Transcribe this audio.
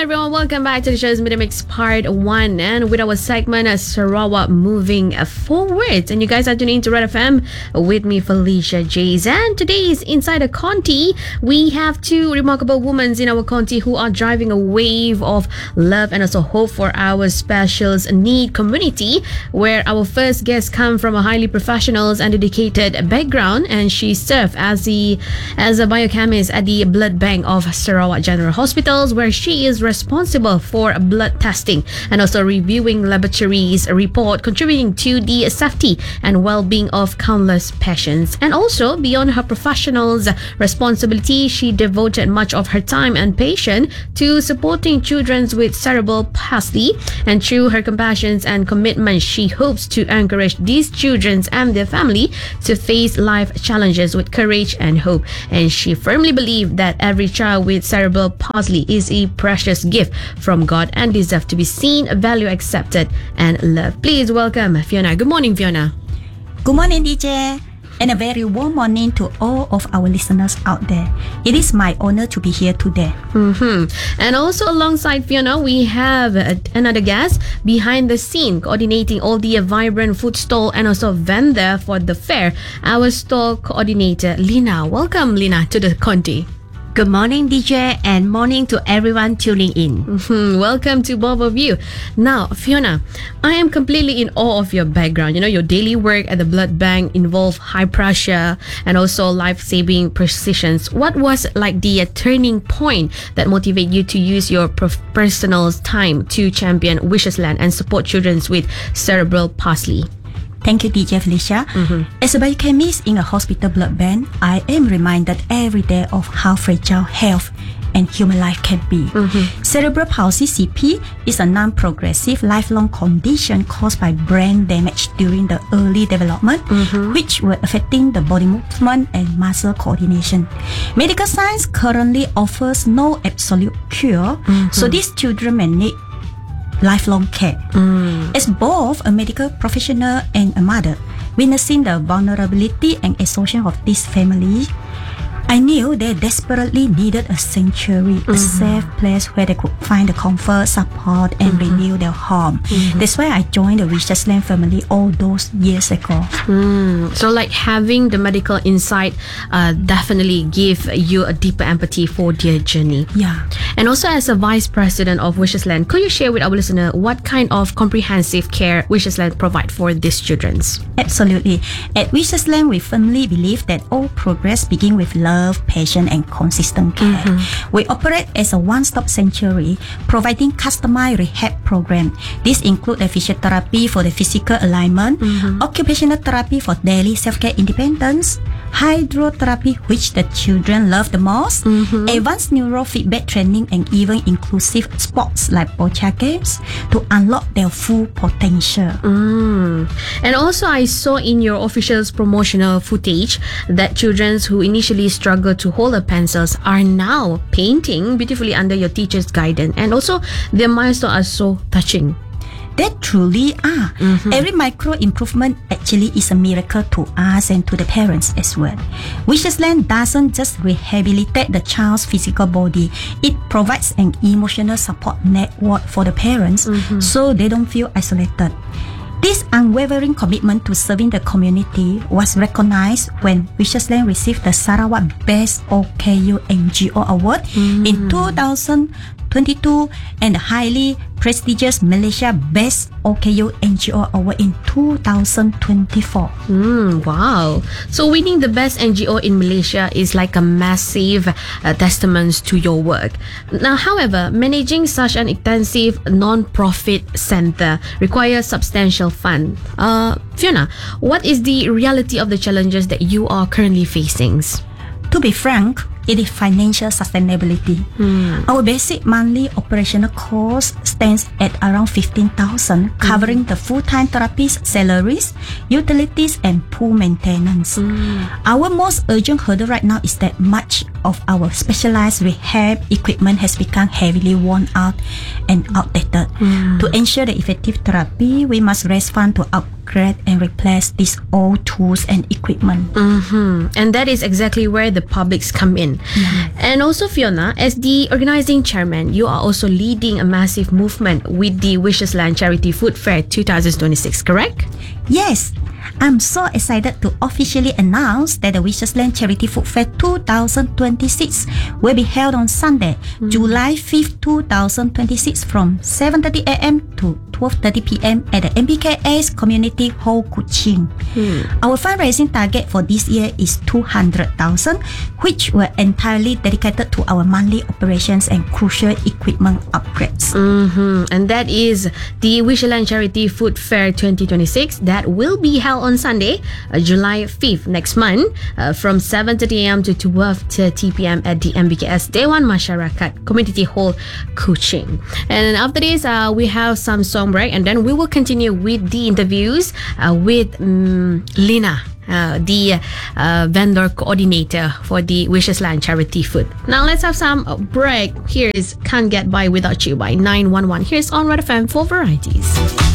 everyone, welcome back to the show's Media Mix Part 1, and with our segment Sarawak Moving Forward. And you guys are tuning into Red FM with me, Felicia Jays. And today's Inside the Conti, we have two remarkable women in our Conti who are driving a wave of love and also hope for our special need community, where our first guest come from a highly professional and dedicated background, and she served as a biochemist at the blood bank of Sarawak General Hospitals, where she is responsible for blood testing and also reviewing laboratories report, contributing to the safety and well-being of countless patients. And also, beyond her professional's responsibility, she devoted much of her time and patience to supporting children with cerebral palsy. And through her compassion and commitment, she hopes to encourage these children and their family to face life challenges with courage and hope. And she firmly believes that every child with cerebral palsy is a precious gift from God and deserves to be seen, valued, accepted, and loved. Please welcome Fiona. Good morning, Fiona. Good morning, DJ, and a very warm morning to all of our listeners out there. It is my honor to be here today. And also alongside Fiona, we have another guest behind the scene, coordinating all the vibrant food stall and also vendor for the fair, our store coordinator, Lina. Welcome, Lina, to the Conti. Good morning, DJ, and morning to everyone tuning in. Welcome to both of you. Now, Fiona, I am completely in awe of your background. You know, your daily work at the blood bank involved high pressure and also life-saving precisions. What was like the turning point that motivated you to use your personal time to champion Wishes Land and support children with cerebral palsy? Thank you, DJ Felicia. As a biochemist in a hospital blood bank, I am reminded every day of how fragile health and human life can be. Cerebral palsy (CP) is a non-progressive lifelong condition caused by brain damage during the early development, which were affecting the body movement and muscle coordination. Medical science currently offers no absolute cure, so these children may need lifelong care. As both a medical professional and a mother, witnessing the vulnerability and exhaustion of this family, I knew they desperately needed a sanctuary, a safe place where they could find the comfort, support, and renew their home. That's why I joined the Wishes Land family all those years ago. So like having the medical insight definitely give you a deeper empathy for their journey. Yeah. And also, as a vice president of Wishes Land, could you share with our listener what kind of comprehensive care Wishes Land provide for these children? Absolutely. At Wishes Land, we firmly believe that all progress begins with love, patience, and consistent care. We operate as a one-stop sanctuary, providing customized rehab program. This includes physiotherapy for the physical alignment, occupational therapy for daily self-care independence, hydrotherapy, which the children love the most, advanced neurofeedback training, and even inclusive sports like boccia games to unlock their full potential. And also, I saw in your official's promotional footage that children who initially struggled to hold their pencils are now painting beautifully under your teacher's guidance, and also their milestones are so touching. They truly are. Every micro improvement actually is a miracle to us and to the parents as well. Wishes Land doesn't just rehabilitate the child's physical body, it provides an emotional support network for the parents so they don't feel isolated. This unwavering commitment to serving the community was recognized when Wishes Land received the Sarawak Best OKU NGO Award in 2022 and the highly prestigious Malaysia Best OKU NGO Award in 2024. Wow. So winning the best NGO in Malaysia is like a massive testament to your work. Now, however, managing such an extensive non-profit center requires substantial fund. Fiona, what is the reality of the challenges that you are currently facing? To be frank, it is financial sustainability. Our basic monthly operational cost stands at around 15,000, covering the full-time therapist salaries, utilities, and pool maintenance. Our most urgent hurdle right now is that much of our specialized rehab equipment has become heavily worn out and outdated. To ensure the effective therapy, we must raise funds to upgrade upgrade and replace these old tools and equipment. And that is exactly where the publics come in. And also, Fiona, as the organizing chairman, you are also leading a massive movement with the Wishes Land Charity Food Fair 2026, correct? Yes, I'm so excited to officially announce that the Wishes Land Charity Food Fair 2026 will be held on Sunday, July 5th, 2026 from 7:30 a.m. to 12:30 p.m. at the MBKS Community Hall, Kuching. Our fundraising target for this year is 200,000, which were entirely dedicated to our monthly operations and crucial equipment upgrades. And that is the Wishes Land Charity Food Fair 2026 that will be held on Sunday, July 5th next month from 7:30 a.m. to 12:30 p.m. at the MBKS Dewan Masyarakat Community Hall, Kuching. And after this, we have some song break, and then we will continue with the interviews with Lina, the vendor coordinator for the Wishes Land Charity Food. Now let's have some break. Here is Can't Get By Without You by 911. Here's on Red FM for varieties.